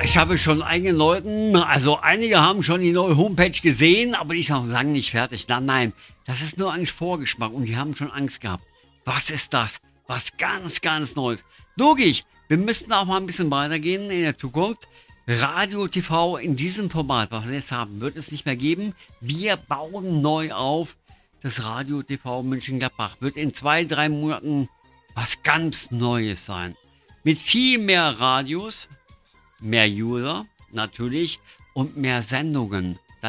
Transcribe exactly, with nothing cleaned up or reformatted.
Ich habe schon einigen Leuten, also einige haben schon die neue Homepage gesehen, aber die ist noch lange nicht fertig. Nein, nein, das ist nur ein Vorgeschmack und die haben schon Angst gehabt. Was ist das? Was ganz, ganz Neues. Logisch, wir müssten auch mal ein bisschen weitergehen in der Zukunft. Radio T V in diesem Format, was wir jetzt haben, wird es nicht mehr geben. Wir bauen neu auf. Das Radio T V Mönchengladbach wird in zwei, drei Monaten was ganz Neues sein. Mit viel mehr Radios, mehr User natürlich und mehr Sendungen.